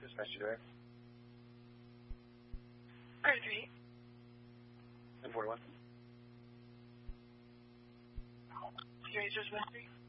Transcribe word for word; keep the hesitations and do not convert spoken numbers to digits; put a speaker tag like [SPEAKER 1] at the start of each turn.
[SPEAKER 1] dispatch you there.
[SPEAKER 2] Alright, three.
[SPEAKER 1] ten forty-one.
[SPEAKER 2] Racers one three.